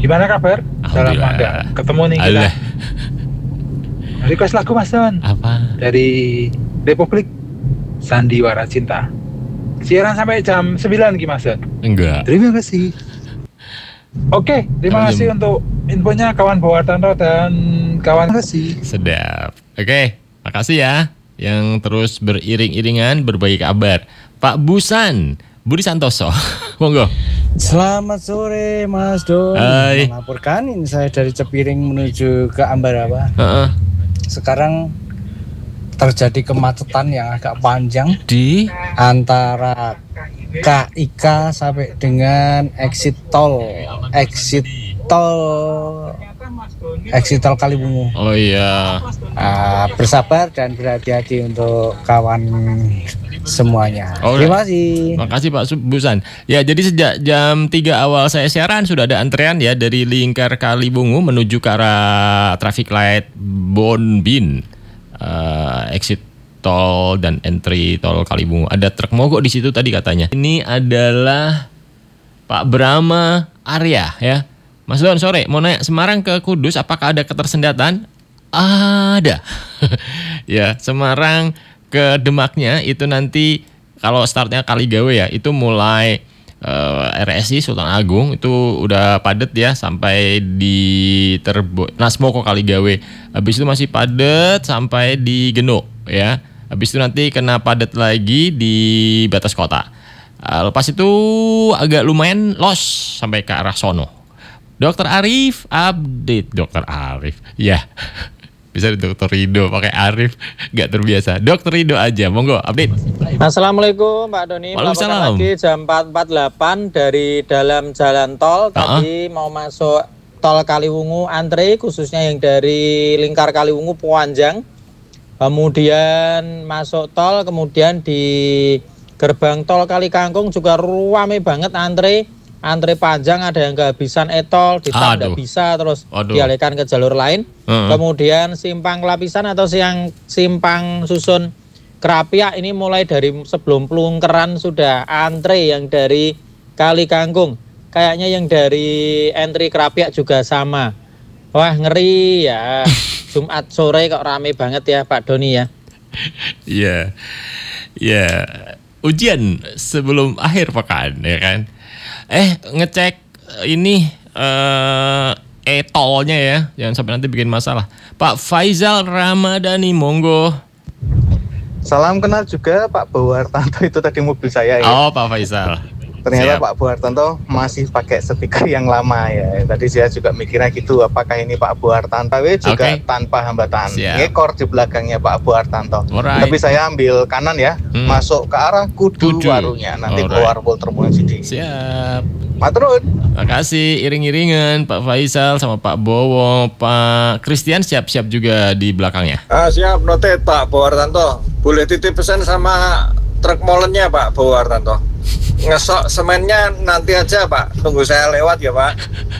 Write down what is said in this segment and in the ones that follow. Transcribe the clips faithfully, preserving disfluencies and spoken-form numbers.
Gimana kabar? Salam Anda. Ketemu nih kita. Alah. Request lagu Mas Don. Apa? Dari Republik Sandiwara Cinta. Siaran sampai jam sembilan Ki Mas Don. Enggak. Terima kasih. Oke, terima kasih untuk infonya kawan Bowartanto dan kawan kasih. Sedap. Oke, makasih ya yang terus beriring-iringan berbagi kabar. Pak Busan, Budi Santoso. Monggo. Selamat sore Mas Don. Hai. Melaporkan ini saya dari Cepiring menuju ke Ambarawa. Uh-uh. Sekarang terjadi kemacetan yang agak panjang Di antara K I K sampai dengan exit tol, exit tol, exit tol Kaliwungu. Oh iya. Ah, bersabar dan berhati-hati untuk kawan semuanya. Oh, Terima kasih. Makasih Pak Busan. Ya, jadi sejak jam tiga awal saya siaran sudah ada antrean ya dari lingkar Kaliwungu menuju ke arah traffic light Bonbin, uh, exit tol dan entry tol Kaliwungu. Ada truk mogok di situ tadi katanya. Ini adalah Pak Brahma Arya ya. Mas Don, sore mau nanya, Semarang ke Kudus apakah ada ketersendatan? Ada. Ya, Semarang ke Demaknya itu nanti kalau startnya Kaligawe ya, itu mulai uh, R S I Sultan Agung itu udah padet ya sampai di Terbo Nasmoko Kaligawe. Habis itu masih padet sampai di Genuk ya. Habis itu nanti kena padat lagi di batas kota. Uh, lepas itu agak lumayan los sampai ke arah sono. Dokter Arif update. Dokter Arif ya. Bisa di Dokter Rido pakai Arif, nggak terbiasa. Dokter Rido aja, monggo update. Assalamualaikum Pak Doni. Melaporkan lagi jam empat empat puluh delapan dari dalam jalan tol. Tadi uh-uh. mau masuk tol Kaliwungu antre, khususnya yang dari lingkar Kaliwungu Panjang. Kemudian masuk tol, kemudian di gerbang tol Kali Kangkung juga ramai banget antre. Antre panjang, ada yang kehabisan e-tol, ditambah tidak bisa, terus Aduh. dialihkan ke jalur lain. Uh-huh. Kemudian simpang lapisan atau siang simpang susun Kerapiak ini mulai dari sebelum Pelungkeran sudah antre yang dari Kali Kangkung. Kayaknya yang dari entry Kerapiak juga sama. Wah ngeri ya. Jumat sore kok rame banget ya Pak Doni ya. Iya. Iya. Ujian sebelum akhir pekan ya kan. Eh ngecek ini uh, e-tolnya ya, jangan sampai nanti bikin masalah. Pak Faizal Ramadhani, monggo. Salam kenal juga Pak Bowartanto, itu tadi mobil saya ya. Oh Pak Faizal. Ternyata Siap. Pak Bowartanto masih pakai stiker yang lama ya. Tadi saya juga mikirnya gitu, apakah ini Pak Bowartanto juga okay. tanpa hambatan. Siap. Ngekor di belakangnya Pak Bowartanto. Alright. Tapi saya ambil kanan ya, hmm. masuk ke arah Kudu, Kudu. warungnya. Nanti keluar Walter Muncidi. Siap. Maturun. Makasih, iring-iringan Pak Faisal sama Pak Bowo, Pak Christian siap-siap juga di belakangnya. Ah, siap, noted Pak Bowartanto. Boleh titip pesan sama truk molennya Pak Bowartanto. Ngesok semennya nanti aja Pak, tunggu saya lewat ya Pak.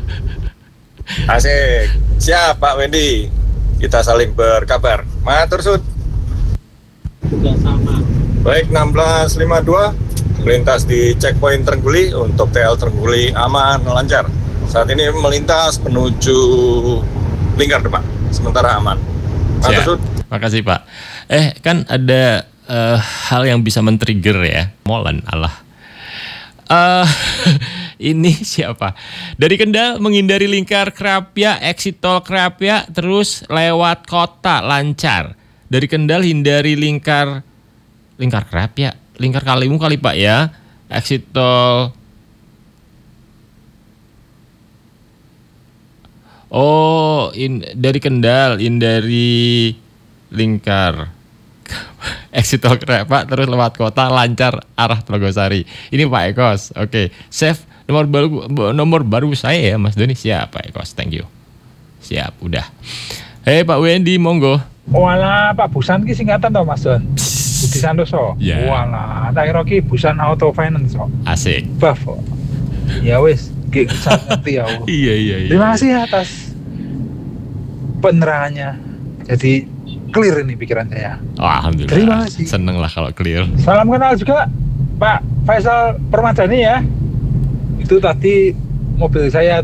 Asik. Siap Pak Wendy, kita saling berkabar. Matur sud. Juga sama. Baik, enam belas lima puluh dua melintas di checkpoint Trengguli untuk T L Trengguli aman lancar. Saat ini melintas menuju lingkar Demak, sementara aman. Matur sud. Makasih Pak. Eh kan ada uh, hal yang bisa men-trigger ya, molen Allah. Uh, ini siapa? Dari Kendal menghindari lingkar Kerapiak, exit tol Kerapiak, terus lewat kota lancar. Dari Kendal hindari lingkar lingkar Kerapiak, lingkar Kaliwungu kali Pak ya, exit tol. Oh, in, dari Kendal hindari lingkar exit tol Kerapiak terus lewat kota lancar arah Telogosari. Ini Pak Ekos. Oke, okay. Save nomor baru nomor baru saya ya Mas Doni. Siap Pak Ekos. Thank you. Siap, udah. Hei Pak Wendy, monggo. Walah, Pak Busan ki singkatan toh Mas Don. Budi Santoso. Yeah. Walah, tak kira ki Busan Auto Finance kok. Asik. Buff. Ya wis, gek ngerti ya. Iya iya iya. Terima kasih atas penerangannya. Jadi clear ini pikiran saya. Oh, alhamdulillah. Terima kasih. Seneng lah kalau clear. Salam kenal juga Pak Faisal Permadani ya. Itu tadi mobil saya